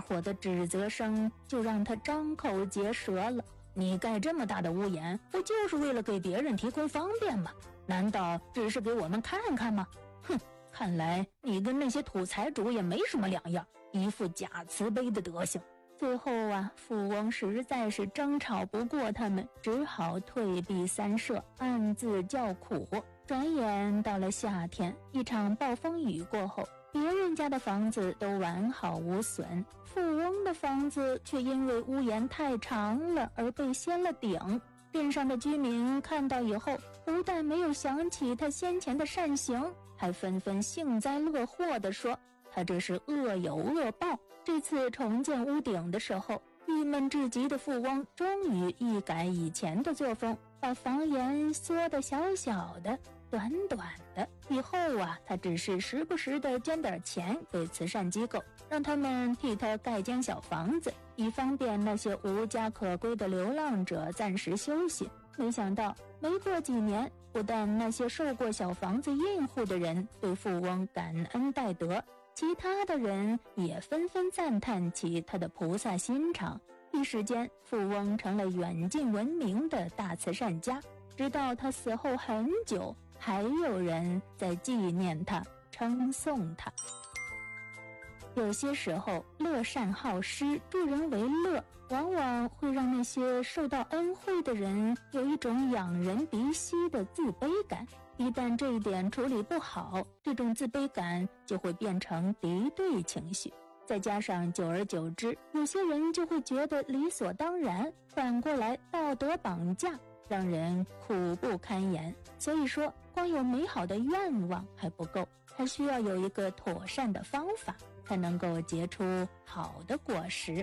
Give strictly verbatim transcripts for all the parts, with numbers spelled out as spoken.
火的指责声就让他张口结舌了。你盖这么大的屋檐，不就是为了给别人提供方便吗？难道只是给我们看看吗？哼，看来你跟那些土财主也没什么两样，一副假慈悲的德行。最后啊，富翁实在是争吵不过他们，只好退避三舍，暗自叫苦。转眼到了夏天，一场暴风雨过后，别人家的房子都完好无损，富翁的房子却因为屋檐太长了而被掀了顶。镇上的居民看到以后，不但没有想起他先前的善行，还纷纷幸灾乐祸地说他这是恶有恶报。这次重建屋顶的时候，郁闷至极的富翁终于一改以前的作风，把房檐缩得小小的短短的。以后啊，他只是时不时地捐点钱给慈善机构，让他们替他盖间小房子，以方便那些无家可归的流浪者暂时休息。没想到没过几年，不但那些受过小房子应付的人对富翁感恩戴德，其他的人也纷纷赞叹起他的菩萨心肠。一时间，富翁成了远近闻名的大慈善家，直到他死后很久，还有人在纪念他，称颂他。有些时候，乐善好施、助人为乐，往往会让那些受到恩惠的人有一种仰人鼻息的自卑感。一旦这一点处理不好，这种自卑感就会变成敌对情绪。再加上久而久之，有些人就会觉得理所当然，反过来道德绑架，让人苦不堪言。所以说，光有美好的愿望还不够，还需要有一个妥善的方法，才能够结出好的果实。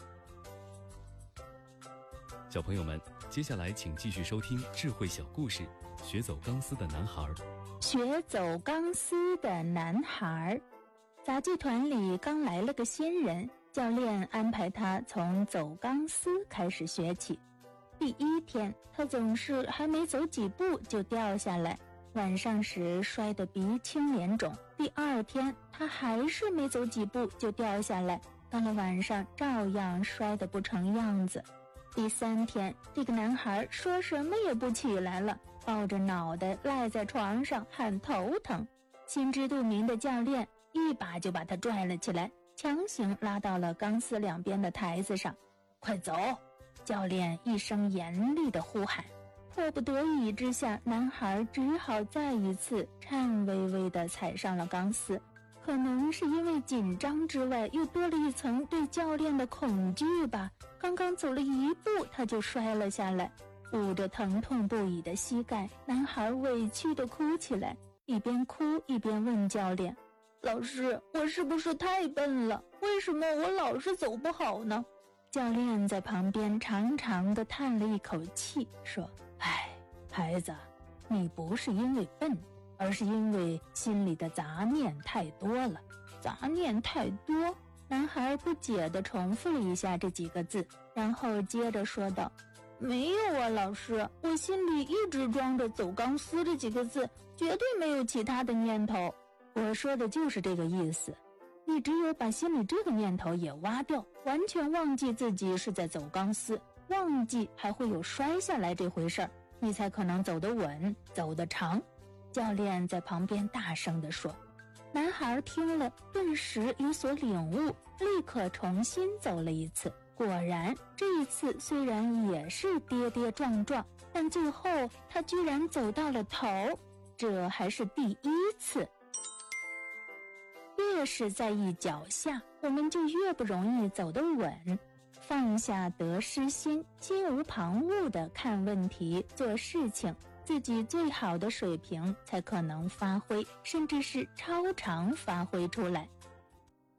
小朋友们，接下来请继续收听智慧小故事《学走钢丝的男孩》。 学走钢丝的男孩。杂技团里刚来了个新人，教练安排他从走钢丝开始学起。第一天，他总是还没走几步就掉下来，晚上时摔得鼻青脸肿。第二天，他还是没走几步就掉下来，到了晚上照样摔得不成样子。第三天，这个男孩说什么也不起来了，抱着脑袋赖在床上喊头疼。心知肚明的教练一把就把他拽了起来，强行拉到了钢丝两边的台子上。快走！教练一声严厉的呼喊。迫不得已之下，男孩只好再一次颤巍巍地踩上了钢丝。可能是因为紧张之外，又多了一层对教练的恐惧吧。刚刚走了一步，他就摔了下来，捂着疼痛不已的膝盖，男孩委屈地哭起来，一边哭一边问教练：老师，我是不是太笨了？为什么我老是走不好呢？教练在旁边长长地叹了一口气，说：唉，孩子，你不是因为笨，而是因为心里的杂念太多了。杂念太多？男孩不解地重复了一下这几个字，然后接着说道：没有啊，老师，我心里一直装着走钢丝这几个字，绝对没有其他的念头。我说的就是这个意思，你只有把心里这个念头也挖掉，完全忘记自己是在走钢丝，忘记还会有摔下来这回事儿，你才可能走得稳，走得长。教练在旁边大声地说。男孩听了，顿时有所领悟，立刻重新走了一次。果然，这一次虽然也是跌跌撞撞，但最后他居然走到了头，这还是第一次。越是在意脚下，我们就越不容易走得稳。放下得失心，心无旁骛地看问题、做事情，自己最好的水平才可能发挥，甚至是超常发挥出来。